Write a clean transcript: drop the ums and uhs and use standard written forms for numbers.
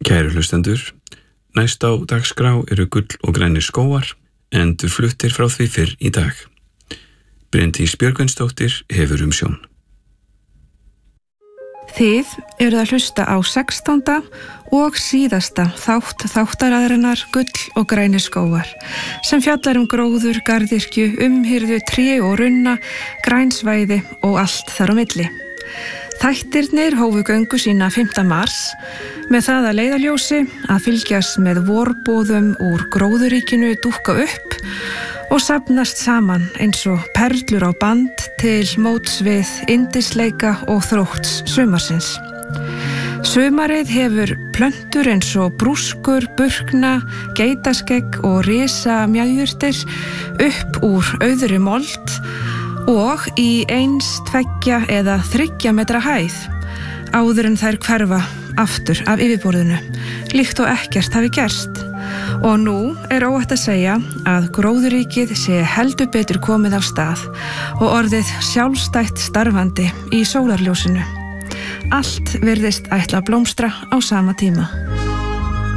Kæru hlustendur, næst á dagskrá eru Gull og grænir skógar, endurfluttir frá því fyrr í dag. Bryndís Björgvinsdóttir hefur umsjón. Þið eruð að hlusta á 16. og síðasta þáttaraðrinnar Gull og grænir skógar, sem fjallar gróður, garðyrkju, umhirðu, tré og runna, grænsvæði og allt þar á milli. Þættirnir hófu göngu sína 5. mars með það að leiðarljósi að fylgjast með vorboðum úr gróðuríkinu dúkka upp og safnast saman eins og perlur á band til móts við yndisleika og þrótts sumarsins. Sumarið hefur plöntur eins og brúskur, burkna, geitaskegg og risa mjæjurtir upp úr auðri mold og í 1, 2 eða 3 metra hæð áður en þær hverfa aftur af yfirborðinu, líkt og ekkert hafi gerst. Og nú er óhætt að segja að gróðuríkið sé heldur betur komið af stað og orðið sjálfstætt starfandi í sólarljósinu. Allt virðist ætla að blómstra á sama tíma.